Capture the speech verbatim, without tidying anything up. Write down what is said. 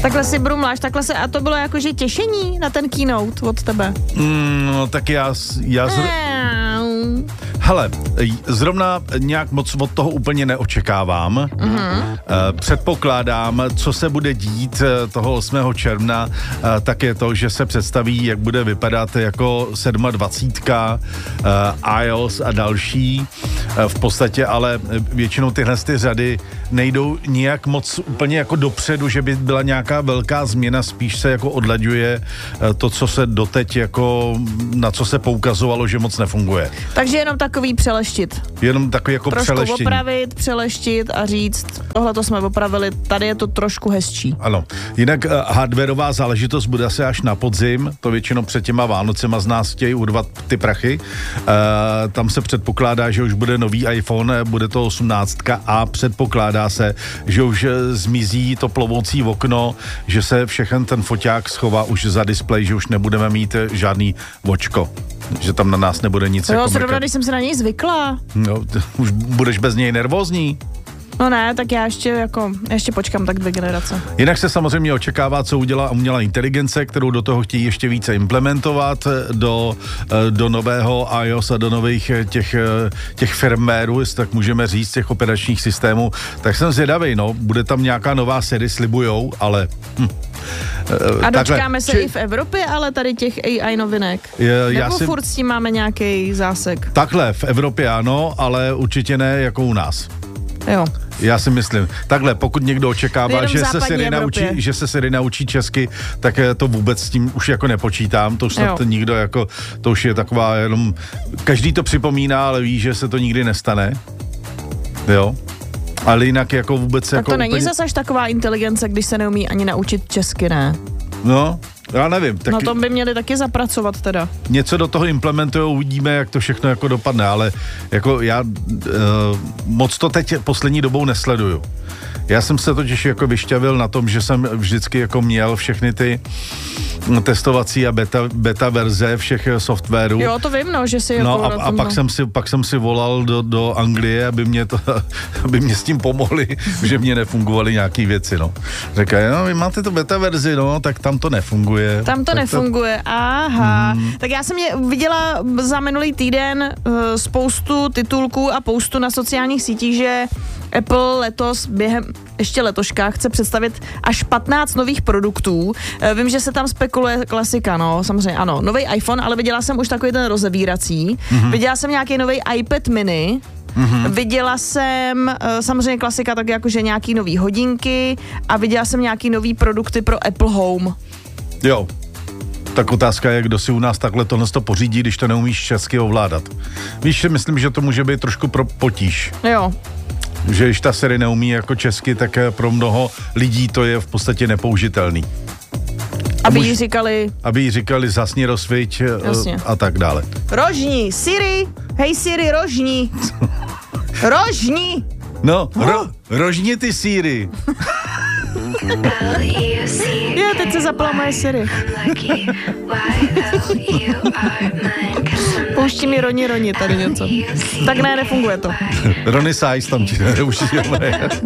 Takhle si brumláš, takhle se, a to bylo jakože těšení na ten keynote od tebe? Mm, no tak já, já zr... Hele, zrovna nějak moc od toho úplně neočekávám. Mm-hmm. Předpokládám, co se bude dít toho osmého června, tak je to, že se představí, jak bude vypadat jako sedmadvacítka, iOS a další. V podstatě ale většinou tyhle ty řady nejdou nijak moc úplně jako dopředu, že by byla nějaká velká změna, spíš se jako odlaďuje to, co se doteď jako, na co se poukazovalo, že moc nefunguje. Takže jenom takový přeleštit. Jenom takový jako trošku přeleštění. Trošku opravit, přeleštit a říct, tohle to jsme opravili, tady je to trošku hezčí. Ano. Jinak uh, hardwareová záležitost bude asi až na podzim, to většinou před těma Vánocema z nás chtějí urvat ty prachy. Uh, tam se předpokládá, že už bude nový iPhone, bude to osmnáctka a předpokládá se, že už zmizí to plovoucí okno, že se všechen ten foťák schová už za displej, že už nebudeme mít žádný vočko. Že tam na nás nebude nic. No, jako zrovna, když jsem se na něj zvykla. No, už budeš bez něj nervózní. No ne, tak já ještě jako, ještě počkám tak dvě generace. Jinak se samozřejmě očekává, co udělá umělá inteligence, kterou do toho chtějí ještě více implementovat do, do nového iOS a do nových těch, těch firmwareů, jestli tak můžeme říct, těch operačních systémů. Tak jsem zvědavej, no, bude tam nějaká nová série, slibujou, ale... Hm. A dočkáme se či... i v Evropě, ale tady těch A I novinek. Je, já Nebo si... furt s tím máme nějaký zásek? Takhle, v Evropě ano, ale určitě ne jako u nás. Jo. Já si myslím. Takhle, pokud někdo očekává, že se, Siri naučí, že se Siri naučí česky, tak to vůbec s tím už jako nepočítám. To už snad nikdo jako, to už je taková jenom, každý to připomíná, ale ví, že se to nikdy nestane. Jo. Ale jinak jako vůbec tak jako to není úplně... zase až taková inteligence, když se neumí ani naučit česky, ne? No, já nevím. Tak... Na tom by měli taky zapracovat teda. Něco do toho implementujou, uvidíme, jak to všechno jako dopadne, ale jako já uh, moc to teď poslední dobou nesleduju. Já jsem se totiž jako vyšťavil na tom, že jsem vždycky jako měl všechny ty testovací a beta, beta verze všech softwarů. Jo, to vím, no, že si jako... No a, a pak, jsem si, pak jsem si volal do, do Anglie, aby mě, to, aby mě s tím pomohli, že mě nefungovaly nějaký věci, no. Říkají, no, vy máte tu beta verzi, no, tak tam to nefunguje. Tam to tak nefunguje, to... aha. Hmm. Tak já jsem je viděla za minulý týden uh, spoustu titulků a postu na sociálních sítích, že Apple letos během, ještě letoška, chce představit až patnáct nových produktů. Vím, že se tam spekuluje klasika, no, samozřejmě ano, nový iPhone, ale viděla jsem už takový ten rozevírací. Mm-hmm. Viděla jsem nějaký nový iPad mini. Mm-hmm. Viděla jsem samozřejmě klasika, tak jakože nějaký nový hodinky a viděla jsem nějaký nový produkty pro Apple Home. Jo. Tak otázka je, kdo si u nás takhle tohle to pořídí, když to neumíš česky ovládat. Víš, myslím, že to může být trošku pro potíž. Jo. Že když ta Siri neumí jako česky, tak pro mnoho lidí to je v podstatě nepoužitelný. Aby jí říkali... Aby jí říkali zasni, rozsviť a tak dále. Rožni, Siri, hej Siri, rožni. Rožni. No, ro, rožni ty Siri. Je, teď se zapala moje Siri. Pouští mi Roni Roni tady něco. Tak ne, nefunguje to. Roni Size tam ti už